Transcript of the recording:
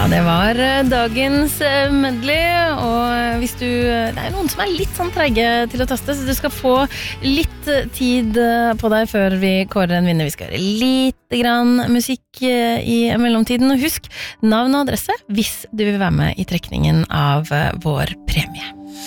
Det var dagens medley, og hvis det noen som litt sånn trege til å taste, så du skal få litt tid på deg før vi kårer en vinner. Vi skal høre litt grann musikk i mellomtiden, og husk navn og adresse hvis du vil være med i trekningen av vår premie.